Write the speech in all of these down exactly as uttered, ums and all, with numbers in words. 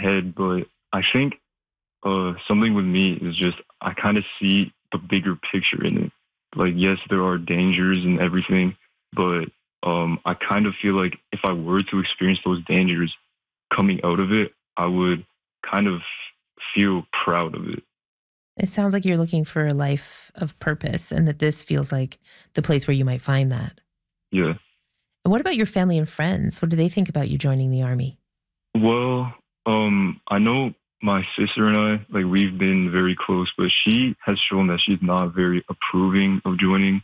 head, but I think uh, something with me is just I kind of see the bigger picture in it. Like, yes, there are dangers and everything, but um, I kind of feel like if I were to experience those dangers coming out of it, I would kind of feel proud of it. It sounds like you're looking for a life of purpose and that this feels like the place where you might find that. Yeah. And what about your family and friends? What do they think about you joining the army? Well, um, I know my sister and I, like, we've been very close, but she has shown that she's not very approving of joining.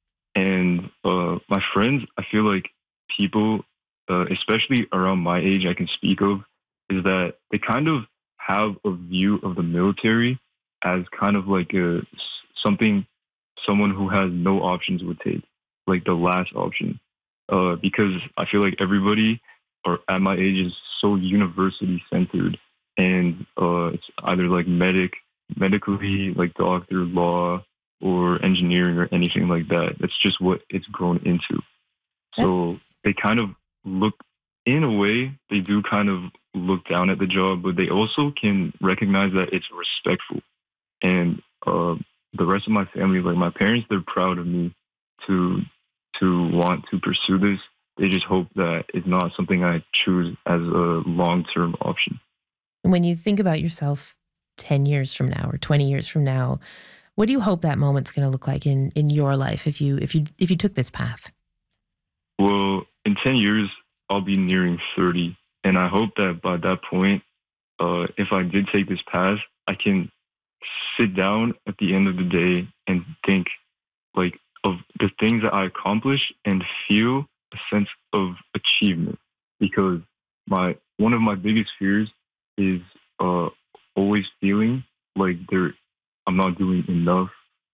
And uh, my friends, I feel like people, uh, especially around my age, I can speak of, is that they kind of have a view of the military as kind of like a something someone who has no options would take, like the last option. Uh, because I feel like everybody or at my age is so university centered, and uh, it's either like medic, medically, like doctor, law, or engineering or anything like that. That's just what it's grown into. That's So they kind of look, in a way, they do kind of look down at the job, but they also can recognize that it's respectful. And uh, the rest of my family, like my parents, they're proud of me to to want to pursue this. They just hope that it's not something I choose as a long-term option. when you think about yourself ten years from now or twenty years from now, what do you hope that moment's going to look like in, in your life if you if you if you took this path? Well, in ten years, I'll be nearing thirty. And I hope that by that point, uh, if I did take this path, I can sit down at the end of the day and think like of the things that I accomplished and feel a sense of achievement. Because my one of my biggest fears is uh, always feeling like there I'm not doing enough,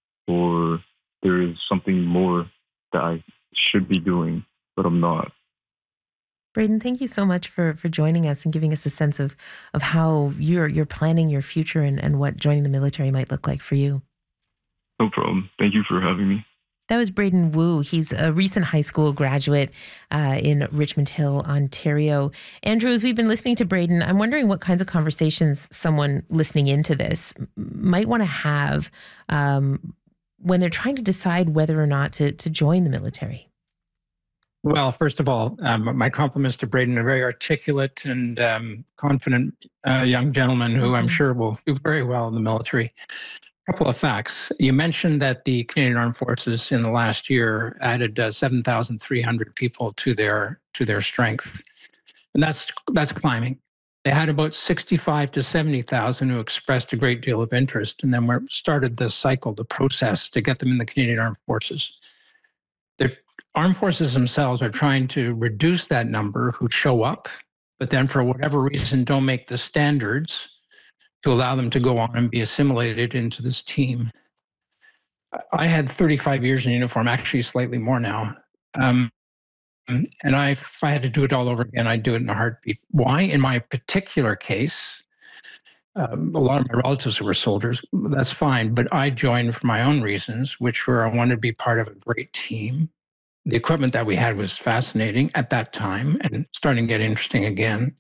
or there is something more that I should be doing, but I'm not. Braden, thank you so much for for joining us and giving us a sense of of how you're you're planning your future and, and what joining the military might look like for you. No problem. Thank you for having me. That was Braden Wu. He's a recent high school graduate uh, in Richmond Hill, Ontario. Andrew, as we've been listening to Braden, I'm wondering what kinds of conversations someone listening into this might want to have um, when they're trying to decide whether or not to, to join the military. Well, first of all, um, my compliments to Braden, a very articulate and um, confident uh, young gentleman who I'm Mhm. sure will do very well in the military. A couple of facts. You mentioned that the Canadian Armed Forces in the last year added uh, seven thousand three hundred people to their to their strength, and that's that's climbing. They had about sixty-five to seventy thousand who expressed a great deal of interest, and then we started the cycle, the process to get them in the Canadian Armed Forces. The armed forces themselves are trying to reduce that number who show up, but then for whatever reason don't make the standards to allow them to go on and be assimilated into this team. I had thirty-five years in uniform, actually slightly more now. Um, and I, if I had to do it all over again, I'd do it in a heartbeat. Why? In my particular case, um, a lot of my relatives were soldiers. That's fine, but I joined for my own reasons, which were I wanted to be part of a great team. The equipment that we had was fascinating at that time and starting to get interesting again.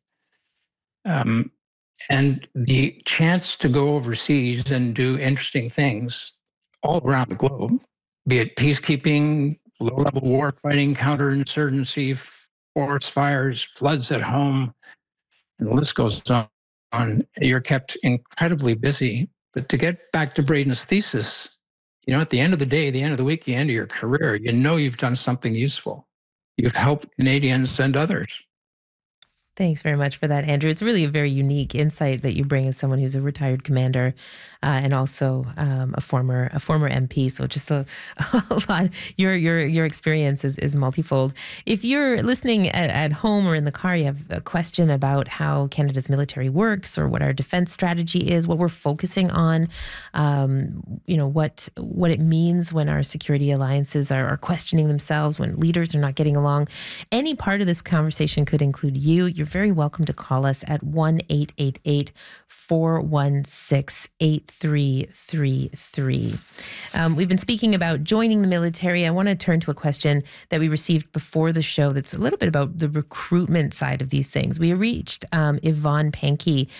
Um, and the chance to go overseas and do interesting things all around the globe, be it peacekeeping, low-level war fighting, counterinsurgency, forest fires, floods at home, and the list goes on. You're kept incredibly busy. But to get back to Braden's thesis, you know, at the end of the day, the end of the week, the end of your career, you know you've done something useful. You've helped Canadians and others. Thanks very much for that, Andrew. It's really a very unique insight that you bring as someone who's a retired commander uh, and also um, a former a former M P. So just a, a lot. Your your your experience is, is multifold. If you're listening at, at home or in the car, you have a question about how Canada's military works or what our defense strategy is, what we're focusing on, um, you know, what what it means when our security alliances are, are questioning themselves, when leaders are not getting along. Any part of this conversation could include you. You're very welcome to call us at one eight eight eight, four one six, eight three three three. Um, we've been speaking about joining the military. I want to turn to a question that we received before the show that's a little bit about the recruitment side of these things. We reached um, Yvonne Pankey